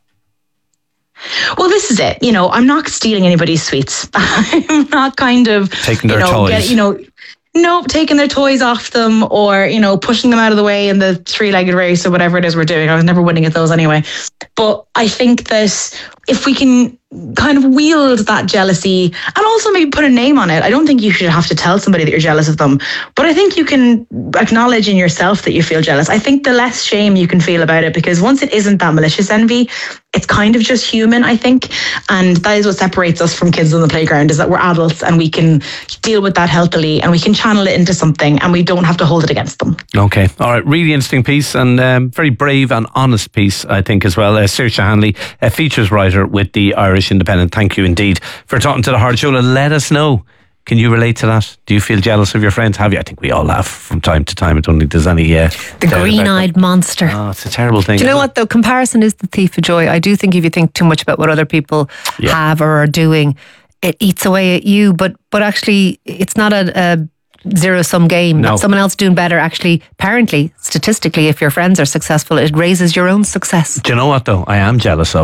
Well, this is it. You know, I'm not stealing anybody's sweets. I'm not kind of taking their you know, toys. Get, you know, no, taking their toys off them or, you know, pushing them out of the way in the three-legged race or whatever it is we're doing. I was never winning at those anyway. But I think that if we can kind of wield that jealousy and also maybe put a name on it. I don't think you should have to tell somebody that you're jealous of them, but I think you can acknowledge in yourself that you feel jealous. I think the less shame you can feel about it, because once it isn't that malicious envy, it's kind of just human, I think. And that is what separates us from kids on the playground, is that we're adults and we can deal with that healthily and we can channel it into something and we don't have to hold it against them. Okay. All right. Really interesting piece and um, very brave and honest piece, I think, as well. Uh, Saoirse Hanley, a features writer with the Irish Independent. Thank you indeed for talking to the Hard Show. Let us know. Can you relate to that? Do you feel jealous of your friends? Have you? I think we all have from time to time. I don't think there's any... Uh, the green-eyed monster. Oh, it's a terrible thing. Do you know what, though? Comparison is the thief of joy. I do think if you think too much about what other people yeah. have or are doing, it eats away at you. But but actually, it's not a... a zero-sum game. No. Someone else doing better, actually, apparently, statistically, if your friends are successful, it raises your own success. Do you know what, though? I am jealous of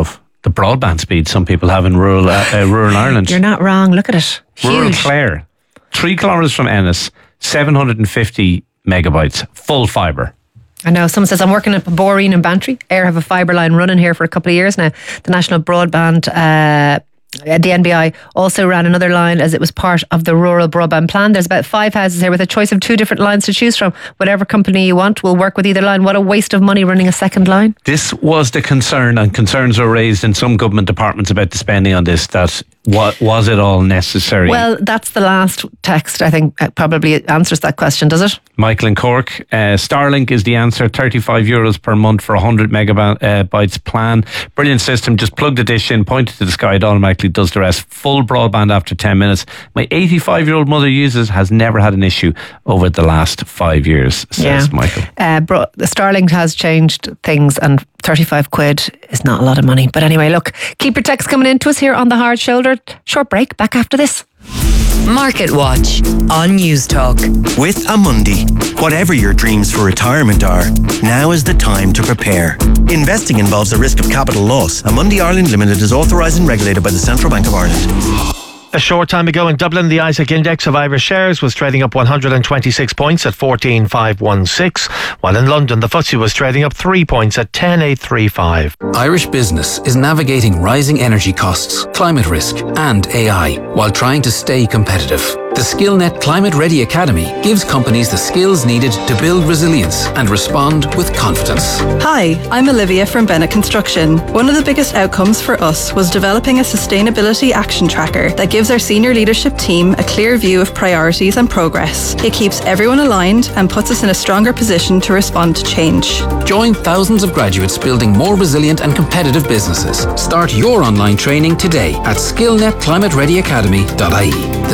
the broadband speed some people have in rural uh, uh, rural Ireland. You're not wrong. Look at it. Huge. Rural Clare, three kilometres from Ennis, seven hundred fifty megabytes, full fibre. I know. Someone says, I'm working at Boreen and Bantry. Air have a fibre line running here for a couple of years now. The National Broadband, uh, the N B I also ran another line as it was part of the Rural Broadband Plan. There's about five houses here with a choice of two different lines to choose from. Whatever company you want will work with either line. What a waste of money running a second line. This was the concern, and concerns were raised in some government departments about the spending on this, that what was it all necessary? Well, that's the last text, I think, probably answers that question, does it? Michael in Cork, uh, Starlink is the answer, thirty-five euros per month for a one hundred megabytes plan. Brilliant system, just plug the dish in, point it to the sky, it automatically does the rest. Full broadband after ten minutes. My eighty-five year old mother uses, has never had an issue over the last five years, says yeah. Michael. Uh, bro- Starlink has changed things, and thirty-five quid is not a lot of money. But anyway, look, keep your texts coming in to us here on The Hard Shoulder. Short break, back after this. Market Watch on News Talk. With Amundi, whatever your dreams for retirement are, now is the time to prepare. Investing involves a risk of capital loss. Amundi Ireland Limited is authorised and regulated by the Central Bank of Ireland. A short time ago in Dublin, the Isaac Index of Irish shares was trading up one hundred twenty-six points at fourteen five one six, while in London the F T S E was trading up three points at ten eight three five. Irish business is navigating rising energy costs, climate risk and A I while trying to stay competitive. The SkillNet Climate Ready Academy gives companies the skills needed to build resilience and respond with confidence. Hi, I'm Olivia from Bennett Construction. One of the biggest outcomes for us was developing a sustainability action tracker that gives our senior leadership team a clear view of priorities and progress. It keeps everyone aligned and puts us in a stronger position to respond to change. Join thousands of graduates building more resilient and competitive businesses. Start your online training today at skill net climate ready academy dot I E. The